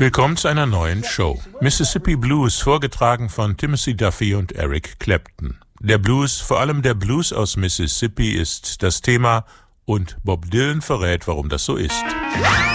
Willkommen zu einer neuen Show. Mississippi Blues, vorgetragen von Timothy Duffy und Eric Clapton. Der Blues, vor allem der Blues aus Mississippi, ist das Thema und Bob Dylan verrät, warum das so ist.